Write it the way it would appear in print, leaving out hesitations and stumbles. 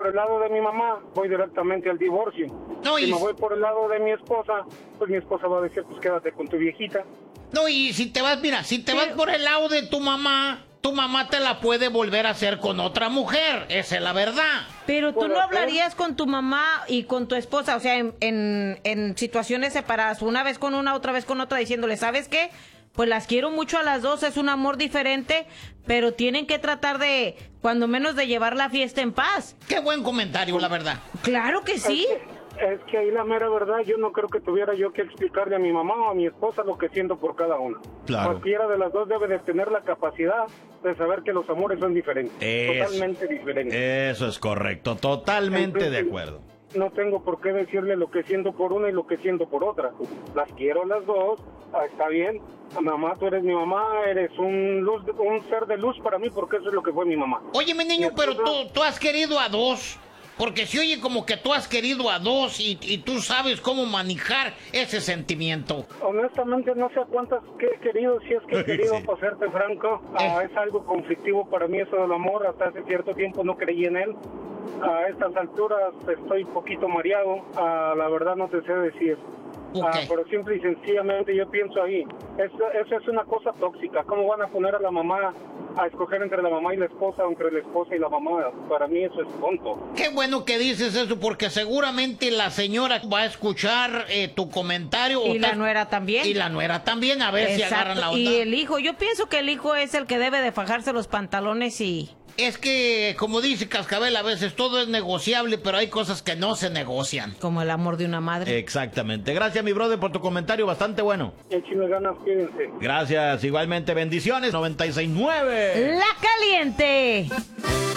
el lado de mi mamá, voy directamente al divorcio. No, si me voy por el lado de mi esposa, pues mi esposa va a decir, pues quédate con tu viejita. No, y si te vas, mira, si te vas por el lado de tu mamá te la puede volver a hacer con otra mujer, esa es la verdad. Pero tú no hablarías con tu mamá y con tu esposa, o sea, en situaciones separadas, una vez con una, otra vez con otra, diciéndole, ¿sabes qué? Pues las quiero mucho a las dos, es un amor diferente, pero tienen que tratar de, cuando menos, de llevar la fiesta en paz. Qué buen comentario, la verdad. Claro que sí. Es que ahí la mera verdad, yo no creo que tuviera yo que explicarle a mi mamá o a mi esposa lo que siento por cada una. Claro. Cualquiera de las dos debe de tener la capacidad de saber que los amores son diferentes, totalmente diferentes. Eso es correcto, totalmente Entonces, de acuerdo. No tengo por qué decirle lo que siento por una y lo que siento por otra. Las quiero las dos, está bien. Mamá, tú eres mi mamá, eres un ser de luz para mí, porque eso es lo que fue mi mamá. Oye, mi niño, pero tú has querido a dos. Porque se oye como que tú has querido a dos y tú sabes cómo manejar ese sentimiento. Honestamente no sé cuántas que he querido, si es que he querido, Sí. para serte franco. Es algo conflictivo para mí eso del amor. Hasta hace cierto tiempo no creí en él. A estas alturas estoy un poquito mareado. La verdad no te sé decir. Pero simple y sencillamente yo pienso ahí, eso es una cosa tóxica. ¿Cómo van a poner a la mamá a escoger entre la mamá y la esposa o entre la esposa y la mamá? Para mí eso es tonto. Qué bueno que dices eso, porque seguramente la señora va a escuchar tu comentario. Y la nuera también. Y la nuera también, a ver si agarran la onda. Y el hijo, yo pienso que el hijo es el que debe de fajarse los pantalones y... Es que, como dice Cascabel, a veces todo es negociable, pero hay cosas que no se negocian. Como el amor de una madre. Exactamente. Gracias, mi brother, por tu comentario, bastante bueno. Échenle ganas, cuídense. Gracias, igualmente, bendiciones. 96.9. La Caliente.